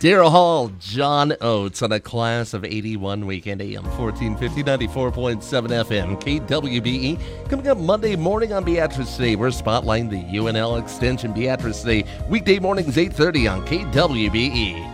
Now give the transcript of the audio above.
Daryl Hall, John Oates on a class of 81 weekend AM 1450 94.7 FM KWBE. Coming up Monday morning on Beatrice Today, we're spotlighting the UNL Extension Beatrice Today weekday mornings 8:30 on KWBE.